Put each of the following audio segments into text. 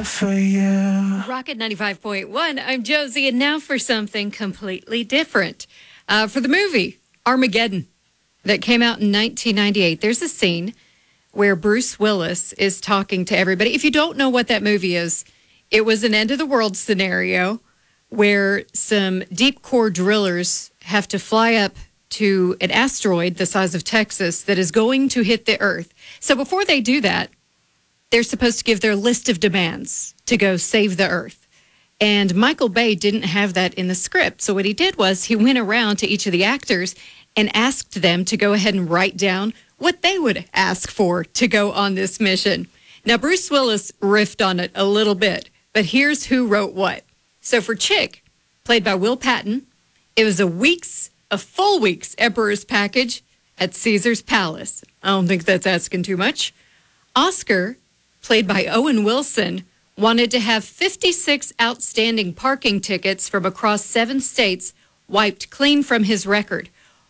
heart for you. Rocket 95.1. I'm Josie, and now for something completely different. For the movie Armageddon that came out in 1998, there's a scene where Bruce Willis is talking to everybody. If you don't know what that movie is, it was an end-of-the-world scenario where some deep core drillers have to fly up to an asteroid the size of Texas that is going to hit the Earth. So before they do that, they're supposed to give their list of demands to go save the Earth. And Michael Bay didn't have that in the script. So what he did was he went around to each of the actors and asked them to go ahead and write down what they would ask for to go on this mission. Now, Bruce Willis riffed on it a little bit, but here's who wrote what. So for Chick, played by Will Patton, it was a full week's Emperor's package at Caesar's Palace. I don't think that's asking too much. Oscar, played by Owen Wilson, wanted to have 56 outstanding parking tickets from across 7 states wiped clean from his record.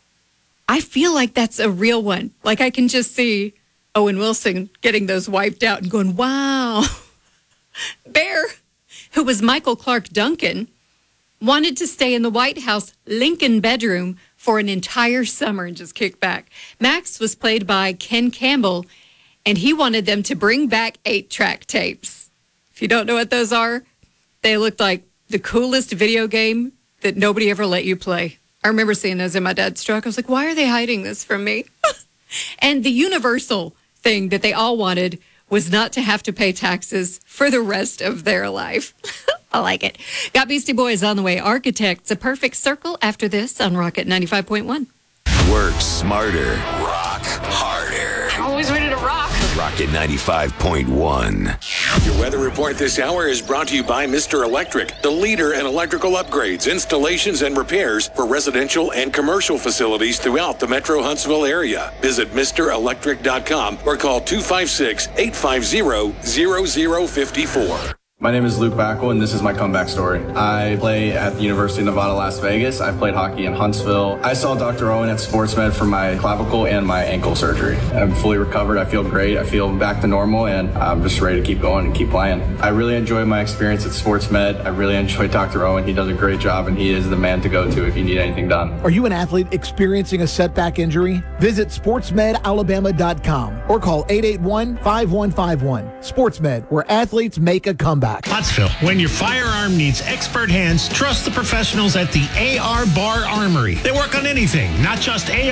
I feel like that's a real one. Like I can just see Owen Wilson getting those wiped out and going, wow. Bear, who was Michael Clark Duncan, wanted to stay in the White House Lincoln bedroom for an entire summer and just kick back. Max was played by Ken Campbell, and he wanted them to bring back 8-track tapes. If you don't know what those are, they looked like the coolest video game that nobody ever let you play. I remember seeing those in my dad's truck. I was like, why are they hiding this from me? And the universal thing that they all wanted was not to have to pay taxes for the rest of their life. I like it. Got Beastie Boys on the way. Architects, a perfect circle after this on Rocket 95.1. Work smarter. Rock harder. Always ready to rock. Rocket 95.1. Your weather report this hour is brought to you by Mr. Electric, the leader in electrical upgrades, installations, and repairs for residential and commercial facilities throughout the Metro Huntsville area. Visit MrElectric.com or call 256-850-0054. My name is Luke Backel, and this is my comeback story. I play at the University of Nevada, Las Vegas. I've played hockey in Huntsville. I saw Dr. Owen at SportsMed for my clavicle and my ankle surgery. I'm fully recovered. I feel great. I feel back to normal, and I'm just ready to keep going and keep playing. I really enjoy my experience at SportsMed. I really enjoy Dr. Owen. He does a great job, and he is the man to go to if you need anything done. Are you an athlete experiencing a setback injury? Visit sportsmedalabama.com or call 881-5151. SportsMed, where athletes make a comeback. Pottsville. When your firearm needs expert hands, trust the professionals at the AR Bar Armory. They work on anything, not just AR.